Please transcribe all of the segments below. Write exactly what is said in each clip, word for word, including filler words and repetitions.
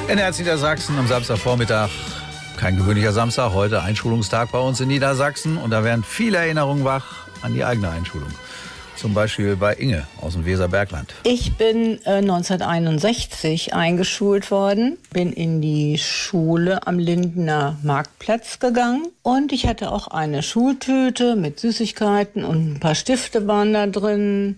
N R Niedersachsen am Samstagvormittag. Kein gewöhnlicher Samstag, heute Einschulungstag bei uns in Niedersachsen. Und da werden viele Erinnerungen wach an die eigene Einschulung. Zum Beispiel bei Inge aus dem Weserbergland. Ich bin äh, neunzehnhunderteinundsechzig eingeschult worden, bin in die Schule am Lindener Marktplatz gegangen. Und ich hatte auch eine Schultüte mit Süßigkeiten und ein paar Stifte waren da drin.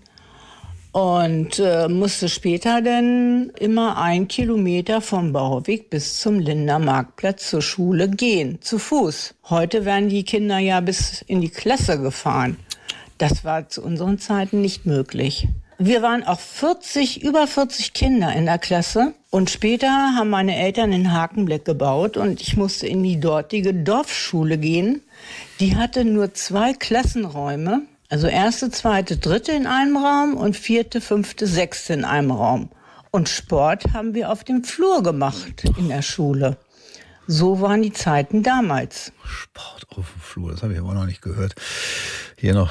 Und äh, musste später dann immer ein Kilometer vom Bauweg bis zum Lindener Marktplatz zur Schule gehen, zu Fuß. Heute werden die Kinder ja bis in die Klasse gefahren. Das war zu unseren Zeiten nicht möglich. Wir waren auch vierzig, über vierzig Kinder in der Klasse. Und später haben meine Eltern in Hakenbleck gebaut und ich musste in die dortige Dorfschule gehen. Die hatte nur zwei Klassenräume. Also erste, zweite, dritte in einem Raum und vierte, fünfte, sechste in einem Raum. Und Sport haben wir auf dem Flur gemacht in der Schule. So waren die Zeiten damals. Sport auf dem Flur, das habe ich aber noch nicht gehört. Hier noch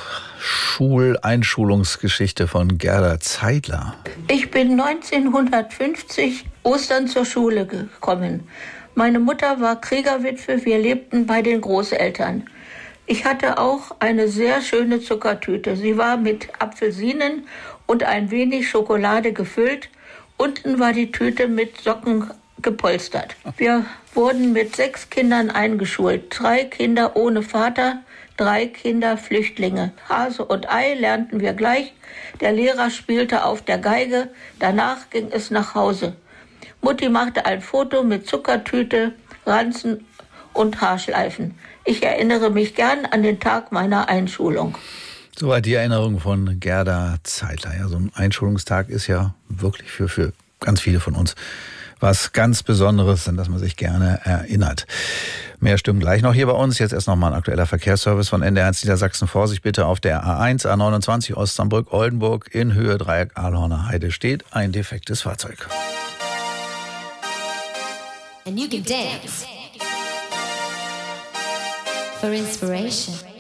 Schuleinschulungsgeschichte von Gerda Zeidler. Ich bin neunzehnhundertfünfzig Ostern zur Schule gekommen. Meine Mutter war Kriegerwitwe, wir lebten bei den Großeltern. Ich hatte auch eine sehr schöne Zuckertüte. Sie war mit Apfelsinen und ein wenig Schokolade gefüllt. Unten war die Tüte mit Socken gepolstert. Wir wurden mit sechs Kindern eingeschult. Drei Kinder ohne Vater, drei Kinder Flüchtlinge. Hase und Ei lernten wir gleich. Der Lehrer spielte auf der Geige. Danach ging es nach Hause. Mutti machte ein Foto mit Zuckertüte, Ranzen und Haarschleifen. Ich erinnere mich gern an den Tag meiner Einschulung. Soweit die Erinnerung von Gerda Zeidler. Ja, so ein Einschulungstag ist ja wirklich für, für ganz viele von uns was ganz Besonderes, an das man sich gerne erinnert. Mehr Stimmen gleich noch hier bei uns. Jetzt erst nochmal ein aktueller Verkehrsservice von N D R eins Niedersachsen. Vorsicht bitte auf der A eins, A neunundzwanzig Ostsambrück-Oldenburg in Höhe Dreieck Ahlhorner Heide steht ein defektes Fahrzeug. And you can dance for inspiration.